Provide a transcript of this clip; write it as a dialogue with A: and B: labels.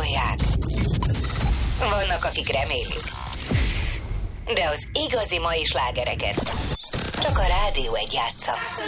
A: gondolják. Vannak, akik remélik. De az igazi mai slágereket csak a Rádió 1 játsza.